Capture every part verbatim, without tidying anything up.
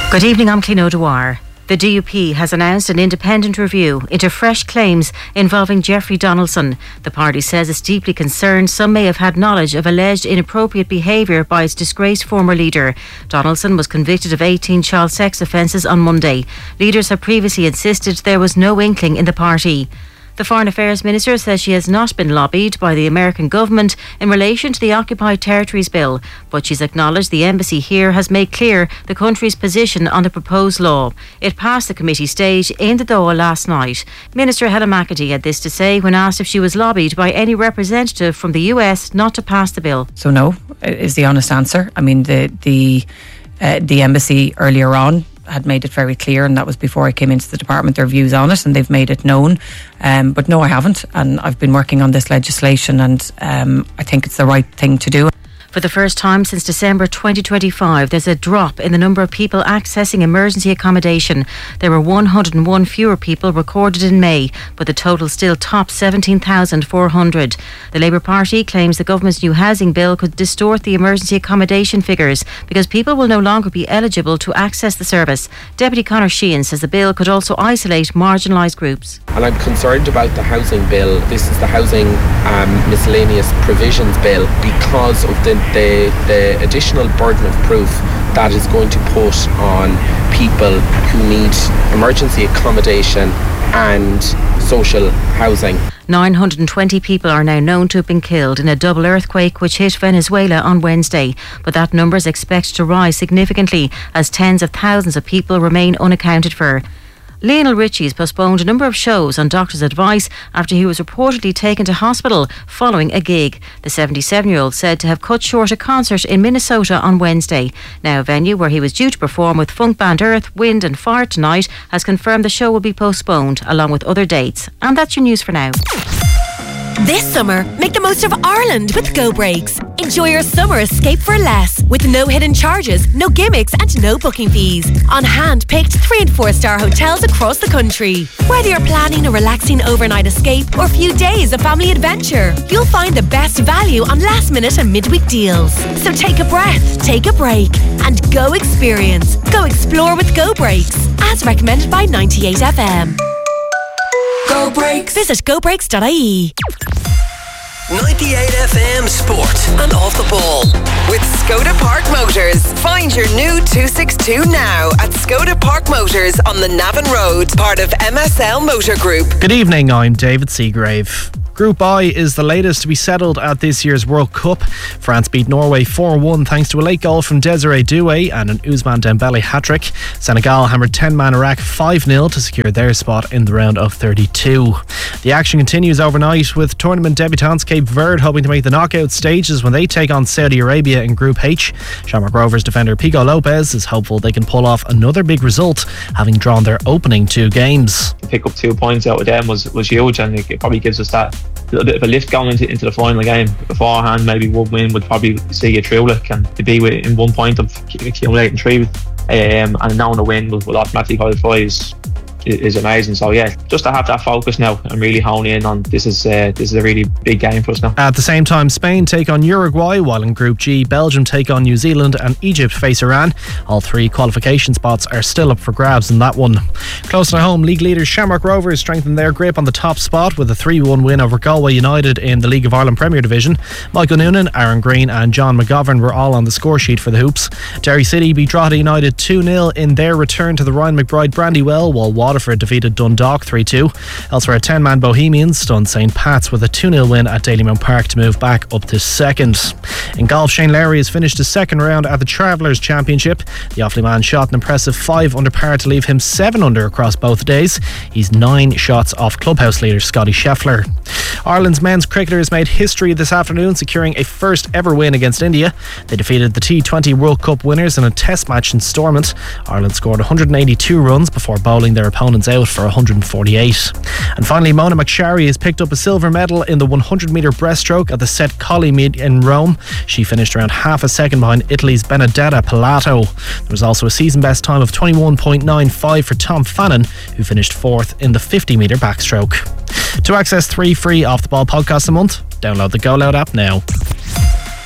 Good evening, I'm Clín O'Dwyer. The D U P has announced an independent review into fresh claims involving Jeffrey Donaldson. The party says it's deeply concerned some may have had knowledge of alleged inappropriate behaviour by its disgraced former leader. Donaldson was convicted of eighteen child sex offences on Monday. Leaders have previously insisted there was no inkling in the party. The Foreign Affairs Minister says she has not been lobbied by the American government in relation to the Occupied Territories Bill, but she's acknowledged the embassy here has made clear the country's position on the proposed law. It passed the committee stage in the Dáil last night. Minister Helen McEntee had this to say when asked if she was lobbied by any representative from the U S not to pass the bill. So no, is the honest answer. I mean, the the uh, the embassy earlier on had made it very clear, and that was before I came into the department, their views on it, and they've made it known. Um, but no, I haven't, and I've been working on this legislation, and um, I think it's the right thing to do. For the first time since December twenty twenty-five, there's a drop in the number of people accessing emergency accommodation. There were one hundred and one fewer people recorded in May, but the total still tops seventeen thousand four hundred. The Labour Party claims the government's new housing bill could distort the emergency accommodation figures because people will no longer be eligible to access the service. Deputy Conor Sheehan says the bill could also isolate marginalised groups. And I'm concerned about the housing bill. This is the housing um, miscellaneous provisions bill because of the The, the additional burden of proof that is going to put on people who need emergency accommodation and social housing. nine hundred twenty people are now known to have been killed in a double earthquake which hit Venezuela on Wednesday, but that number is expected to rise significantly as tens of thousands of people remain unaccounted for. Lionel Richie's postponed a number of shows on doctor's advice after he was reportedly taken to hospital following a gig. The seventy-seven-year-old said to have cut short a concert in Minnesota on Wednesday. Now, a venue where he was due to perform with funk band Earth, Wind and Fire tonight has confirmed the show will be postponed, along with other dates. And that's your news for now. This summer, make the most of Ireland with Go Breaks. Enjoy your summer escape for less, with no hidden charges, no gimmicks and no booking fees, on hand-picked three and four star hotels across the country. Whether you're planning a relaxing overnight escape or a few days of family adventure, you'll find the best value on last minute and midweek deals. So take a breath, take a break and go experience. Go explore with Go Breaks, as recommended by ninety-eight F M. Go Breaks. Visit go breaks dot I E. ninety-eight F M Sport and Off the Ball with Skoda Park Motors. Find your new two sixty-two now at Skoda Park Motors on the Navan Road, part of M S L Motor Group. Good evening, I'm David Seagrave. Group I is the latest to be settled at this year's World Cup. France beat Norway four one thanks to a late goal from Desiree Doué and an Ousmane Dembele hat-trick. Senegal hammered ten-man Iraq five nil to secure their spot in the round of thirty-two. The action continues overnight with tournament debutants Cape Verde hoping to make the knockout stages when they take on Saudi Arabia in Group H. Shamrock Rovers defender Pico Lopez is hopeful they can pull off another big result, having drawn their opening two games. To pick up two points out of them was, was huge, and it probably gives us that little bit of a lift going into, into the final game. Beforehand, maybe one win would probably see you through, like, and to be in one point of accumulating three, um, and knowing a win will, will automatically qualify is, is amazing. So yeah, just to have that focus now and really hone in on this is uh, this is a really big game for us now. At the same time, Spain take on Uruguay, while in Group G, Belgium take on New Zealand and Egypt face Iran. All three qualification spots are still up for grabs in that one. Close to home, league leaders Shamrock Rovers strengthened their grip on the top spot with a three one win over Galway United in the League of Ireland Premier Division. Michael Noonan, Aaron Green and John McGovern were all on the score sheet for the Hoops. Derry City beat Drogheda United two nil in their return to the Ryan McBride Brandywell, while Waterford defeated Dundalk three two. Elsewhere, ten-man Bohemians stunned Saint Pat's with a two nil win at Dalymount Park to move back up to second. In golf, Shane Lowry has finished his second round at the Travellers Championship. The Offaly man shot an impressive five under par to leave him seven under across both days. He's nine shots off clubhouse leader Scotty Scheffler. Ireland's men's cricketers made history this afternoon, securing a first ever win against India. They defeated the T twenty World Cup winners in a test match in Stormont. Ireland scored one hundred eighty-two runs before bowling their opponents out for one hundred forty-eight. And finally, Mona McSharry has picked up a silver medal in the one hundred metre breaststroke at the Set Colli meet in Rome. She finished around half a second behind Italy's Benedetta Pilato. There was also a season best time of twenty-one point nine five for Tom Fannin, who finished fourth in the fifty metre backstroke. To access three free Off the Ball podcasts a month, download the Go Loud app now.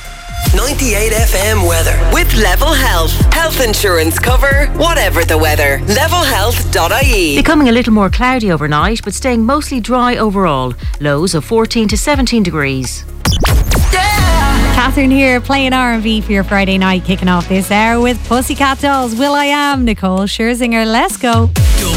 ninety-eight F M weather. With Level Health. Health insurance cover, whatever the weather. level health dot I E. Becoming a little more cloudy overnight, but staying mostly dry overall. Lows of fourteen to seventeen degrees. Catherine here, playing R and B for your Friday night, kicking off this hour with Pussycat Dolls, Will I Am, Nicole Scherzinger. Let's go. Go